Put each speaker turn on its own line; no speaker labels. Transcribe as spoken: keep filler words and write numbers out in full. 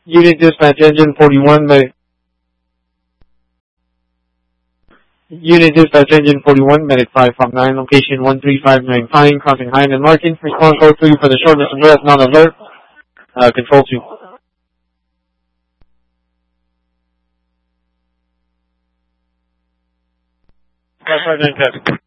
Unit dispatch engine forty-one, medic. Unit dispatch engine forty-one, medic five five nine, location one three five nine Pine, crossing Hyman Markin. Response code three for the shortness of breath, non-alert. Uh, control two. five five nine,